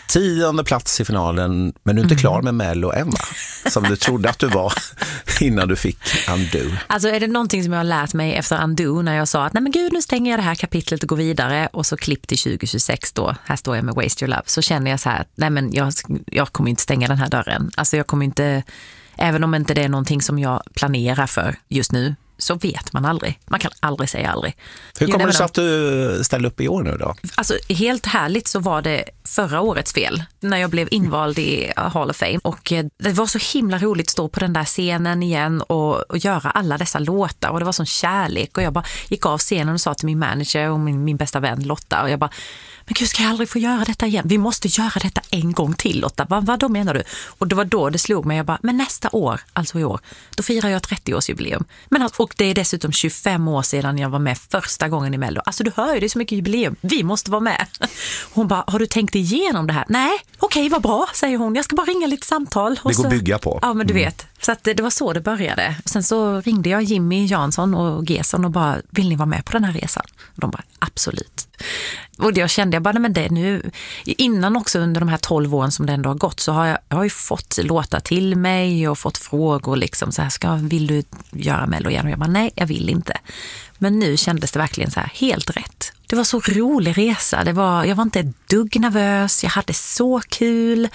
10:e plats i finalen, men du är inte klar med Mello än, va? Som du trodde att du var innan du fick Undo. Alltså är det någonting som jag har lärt mig efter Undo, när jag sa att nej men gud, nu stänger jag det här kapitlet och går vidare, och så klipp till 2026 då, här står jag med Waste Your Love, så känner jag så här, nej men jag kommer inte stänga den här dörren. Alltså jag kommer inte, även om inte det är någonting som jag planerar för just nu, så vet man aldrig. Man kan aldrig säga aldrig. Hur kommer det sig att du ställde upp i år nu då? Alltså helt härligt så var det förra årets fel när jag blev invald i Hall of Fame. Och det var så himla roligt att stå på den där scenen igen och göra alla dessa låtar. Och det var sån kärlek. Och jag bara gick av scenen och sa till min manager och min bästa vän Lotta. Och jag bara, men gud, ska jag aldrig få göra detta igen? Vi måste göra detta en gång till, Lotta. Vad då menar du? Och det var då det slog mig. Jag bara, men nästa år, alltså i år, då firar jag 30-årsjubileum. Och det är dessutom 25 år sedan jag var med första gången i Mello. Alltså du hör ju, det är så mycket jubileum. Vi måste vara med. Hon bara, har du tänkt igenom det här? Nej, okej, vad bra, säger hon. Jag ska bara ringa lite samtal. Och det går att bygga på. Ja, men du vet. Så att det var så det började. Sen så ringde jag Jimmy Jansson och Gesson och bara, vill ni vara med på den här resan? Och de bara, absolut. Och jag kände, men det nu, innan också under de här 12 åren som det ändå har gått, så har jag ju fått låta till mig och fått frågor liksom så här, vill du göra Mello igen? Och jag bara, nej, jag vill inte. Men nu kändes det verkligen så här, helt rätt. Det var så rolig resa. Jag var inte ett dugg nervös. Jag hade så kul.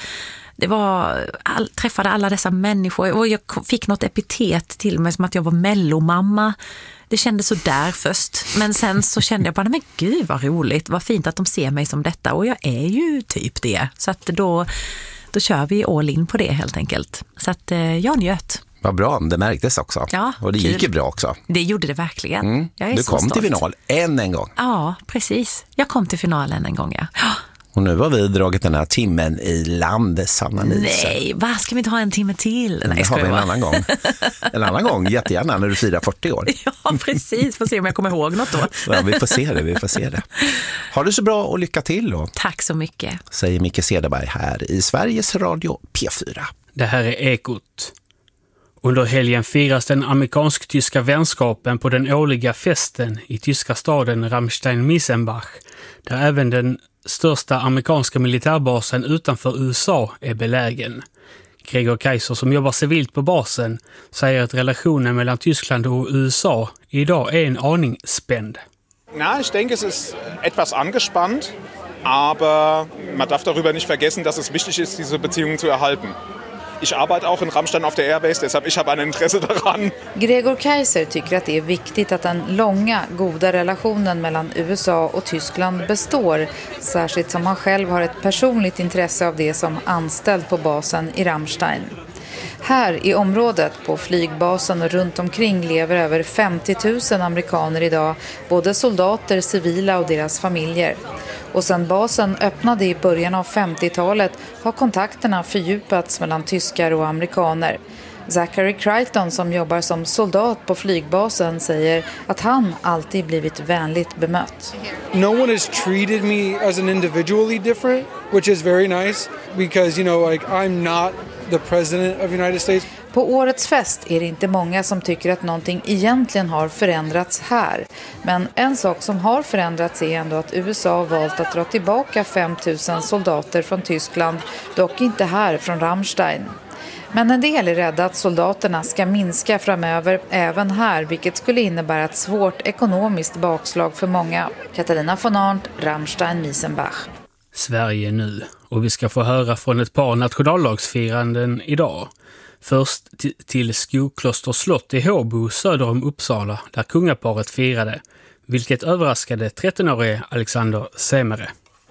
Träffade alla dessa människor och jag fick något epitet till mig som att jag var mellomamma. Det kändes så där först. Men sen så kände jag bara, men gud vad roligt. Vad fint att de ser mig som detta. Och jag är ju typ det. Så att då kör vi all in på det helt enkelt. Så att jag njöt. Vad bra, det märktes också. Ja, och det kul. gick ju bra också. Det gjorde det verkligen. Jag är du så kom stolt. till final en gång. Ja, precis. Jag kom till finalen en gång, ja. Och nu har vi dragit den här timmen i land, Sanna Nielsen. Nej, vad ska vi inte ha en timme till? Nej, det har vi en annan gång. En annan gång, jättegärna, när du firar 40 år. Ja, precis. Får se om jag kommer ihåg något då. Ja, vi får se det. Ha det så bra och lycka till då. Tack så mycket. Säger Micke Cederberg här i Sveriges Radio P4. Det här är Ekot. Under helgen firas den amerikansk-tyska vänskapen på den årliga festen i tyska staden Ramstein-Miesenbach, där även den största amerikanska militärbasen utanför USA är belägen. Gregor Kaiser, som jobbar civilt på basen, säger att relationen mellan Tyskland och USA idag är en aning spänd. Na, ich denke, es ist etwas angespannt, aber man darf darüber nicht vergessen, dass es wichtig ist, diese Beziehungen zu erhalten. Ich arbeite auch in Rammstein auf der Airbase, deshalb ich habe ein Intresse daran. Gregor Kaiser tycker att det är viktigt att den långa, goda relationen mellan USA och Tyskland består, särskilt som han själv har ett personligt intresse av det som anställd på basen i Rammstein. Här i området på flygbasen och runt omkring lever över 50 000 amerikaner idag, både soldater, civila och deras familjer. Och sedan basen öppnade i början av 50-talet har kontakterna fördjupats mellan tyskar och amerikaner. Zachary Crichton, som jobbar som soldat på flygbasen, säger att han alltid blivit vänligt bemött. No one has treated me as an individually different, which is very nice because, you know, like I'm not the president of the United States. På årets fest är det inte många som tycker att någonting egentligen har förändrats här. Men en sak som har förändrats är ändå att USA har valt att dra tillbaka 5 000 soldater från Tyskland, dock inte här från Rammstein. Men en del är rädda att soldaterna ska minska framöver även här, vilket skulle innebära ett svårt ekonomiskt bakslag för många. Katarina von Arndt, Ramstein-Miesenbach. Sverige nu, och vi ska få höra från ett par nationaldagsfiranden idag. Först till Skokloster slott i Håbo söder om Uppsala, där kungaparet firade, vilket överraskade 13-årige Alexander Semere.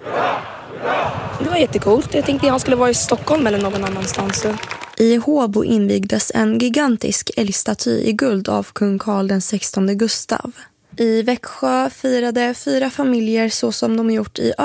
Det var jättecoolt. Jag tänkte att han skulle vara i Stockholm eller någon annanstans. I Håbo invigdes en gigantisk älgstaty i guld av kung Carl den 16 Gustav. I Växjö firade 4 familjer så som de gjort i